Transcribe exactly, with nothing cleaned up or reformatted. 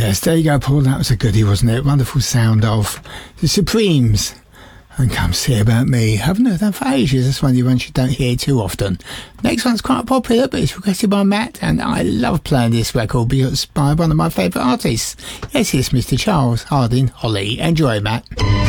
Yes, there you go, Paul. That was a goodie, wasn't it? Wonderful sound of the Supremes. And Come See About Me. Haven't heard that for ages. That's one of the ones you don't hear too often. Next one's quite popular, but it's requested by Matt, and I love playing this record because it's by one of my favourite artists. Yes, it's Mister Charles Harding Holly. Enjoy, Matt.